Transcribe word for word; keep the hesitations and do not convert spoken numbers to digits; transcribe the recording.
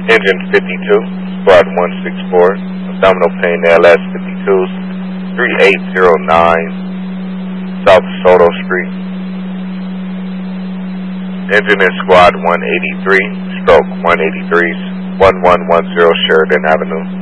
Engine fifty-two, squad one six four, abdominal pain L S fifty-two, three eight zero nine, South Soto Street. Engine in squad one eighty-three, stroke one eighty-three, one one one zero Sheridan Avenue.